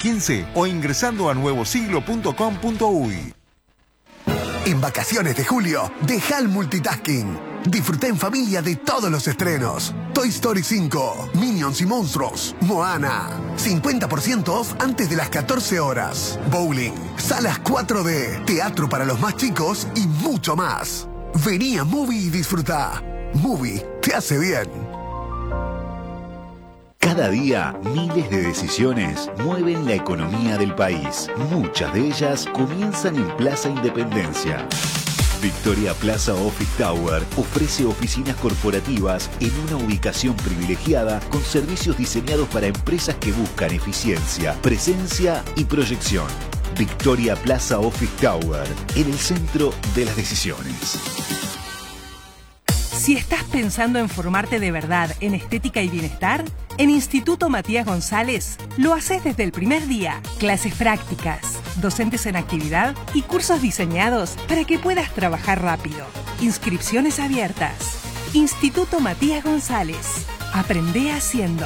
15 o ingresando a nuevosiglo.com.uy. En vacaciones de julio, deja el multitasking. Disfruta en familia de todos los estrenos. Toy Story 5, Minions y Monstruos, Moana. 50% off antes de las 14 horas. Bowling, salas 4D, teatro para los más chicos y mucho más. Vení a Movie y disfruta. Movie te hace bien. Cada día, miles de decisiones mueven la economía del país. Muchas de ellas comienzan en Plaza Independencia. Victoria Plaza Office Tower ofrece oficinas corporativas en una ubicación privilegiada con servicios diseñados para empresas que buscan eficiencia, presencia y proyección. Victoria Plaza Office Tower, en el centro de las decisiones. Si estás pensando en formarte de verdad en estética y bienestar, en Instituto Matías González lo haces desde el primer día. Clases prácticas, docentes en actividad y cursos diseñados para que puedas trabajar rápido. Inscripciones abiertas. Instituto Matías González. Aprende haciendo.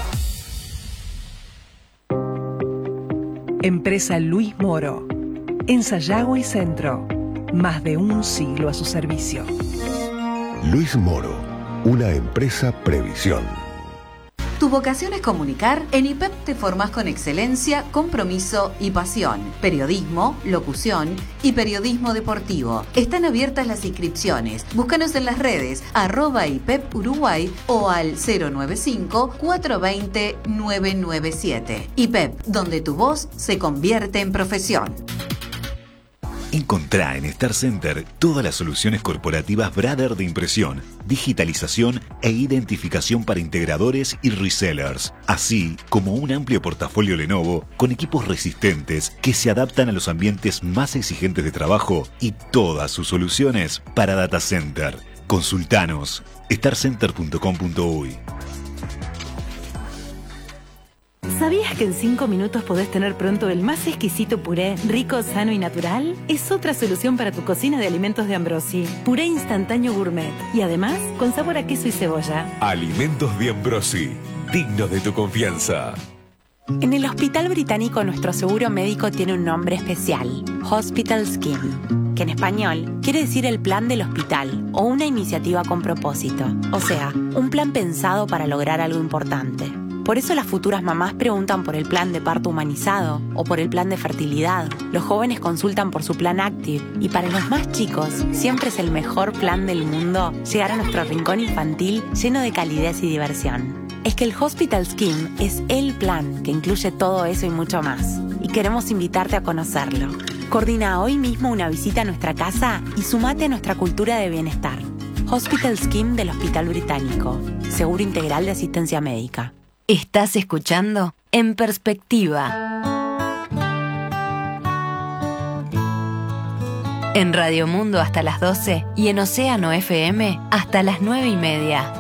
Empresa Luis Moro. En Sayago y Centro. Más de un siglo a su servicio. Luis Moro, una empresa Previsión. Tu vocación es comunicar. En IPEP te formás con excelencia, compromiso y pasión. Periodismo, locución y periodismo deportivo. Están abiertas las inscripciones. Búscanos en las redes @IPEP Uruguay o al 095-420-997. IPEP, donde tu voz se convierte en profesión. Encontrá en Star Center todas las soluciones corporativas Brother de impresión, digitalización e identificación para integradores y resellers, así como un amplio portafolio Lenovo con equipos resistentes que se adaptan a los ambientes más exigentes de trabajo y todas sus soluciones para data center. Consultanos starcenter.com.uy. ¿Sabías que en 5 minutos podés tener pronto el más exquisito puré, rico, sano y natural? Es otra solución para tu cocina de alimentos de Ambrosi. Puré instantáneo gourmet y además con sabor a queso y cebolla. Alimentos de Ambrosi, dignos de tu confianza. En el Hospital Británico nuestro seguro médico tiene un nombre especial, Hospital Scheme, que en español quiere decir el plan del hospital o una iniciativa con propósito, o sea, un plan pensado para lograr algo importante. Por eso las futuras mamás preguntan por el plan de parto humanizado o por el plan de fertilidad. Los jóvenes consultan por su plan Active y para los más chicos siempre es el mejor plan del mundo llegar a nuestro rincón infantil lleno de calidez y diversión. Es que el Hospital Scheme es el plan que incluye todo eso y mucho más. Y queremos invitarte a conocerlo. Coordina hoy mismo una visita a nuestra casa y sumate a nuestra cultura de bienestar. Hospital Scheme del Hospital Británico. Seguro integral de asistencia médica. Estás escuchando En Perspectiva. En Radio Mundo hasta las 12 y en Océano FM hasta las 9:30.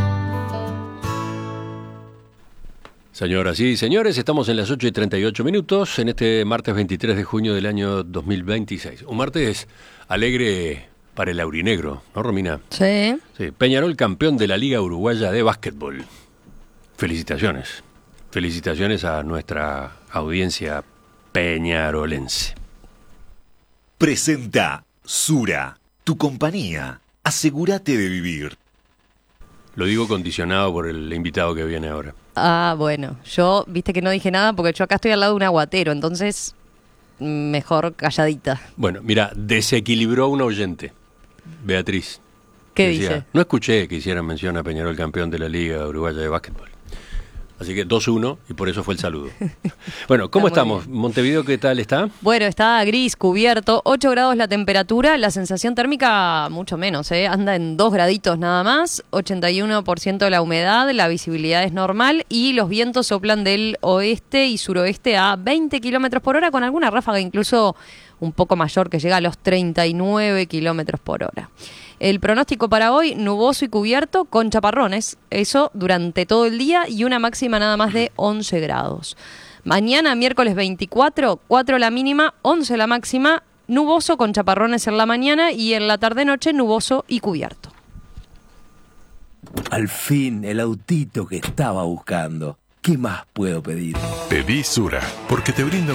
Señoras y señores, estamos en las 8:38 en este martes 23 de junio del año 2026. Un martes alegre para el aurinegro, ¿no, Romina? Sí. Sí. Peñarol campeón de la Liga Uruguaya de Básquetbol. Felicitaciones. Felicitaciones a nuestra audiencia peñarolense. Presenta Sura, tu compañía. Asegúrate de vivir. Lo digo condicionado por el invitado que viene ahora. Ah, bueno. Yo, viste que no dije nada porque yo acá estoy al lado de un aguatero, entonces mejor calladita. Bueno, mira, desequilibró un oyente. Beatriz. ¿Qué decía, dice? No escuché que hicieran mención a Peñarol campeón de la Liga Uruguaya de Básquetbol. Así que 2-1 y por eso fue el saludo. Bueno, ¿cómo estamos? ¿Montevideo qué tal está? Bueno, está gris, cubierto, 8 grados la temperatura, la sensación térmica mucho menos, anda en 2 graditos nada más, 81% la humedad, la visibilidad es normal y los vientos soplan del oeste y suroeste a 20 kilómetros por hora con alguna ráfaga incluso un poco mayor que llega a los 39 kilómetros por hora. El pronóstico para hoy, nuboso y cubierto con chaparrones, eso durante todo el día y una máxima nada más de 11 grados. Mañana, miércoles 24, 4 la mínima, 11 la máxima, nuboso con chaparrones en la mañana y en la tarde-noche nuboso y cubierto. Al fin, el autito que estaba buscando. ¿Qué más puedo pedir? Pedí Sura, porque te brinda